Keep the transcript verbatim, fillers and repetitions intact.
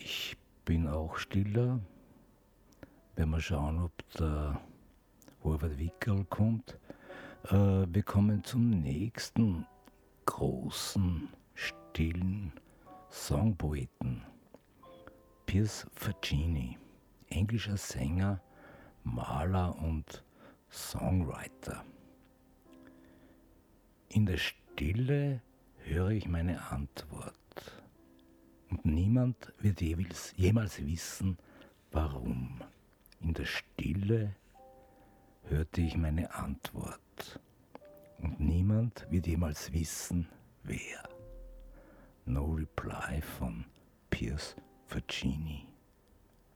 Ich bin auch stiller. Werden wir schauen, ob der Horvath Wickerl kommt. Äh, wir kommen zum nächsten großen, stillen Songpoeten. Piers Faccini, englischer Sänger, Maler und Songwriter. In der Stille höre ich meine Antwort. Und niemand wird jemals, jemals wissen, warum. In der Stille hörte ich meine Antwort. Und niemand wird jemals wissen, wer. No Reply von Piers Faccini.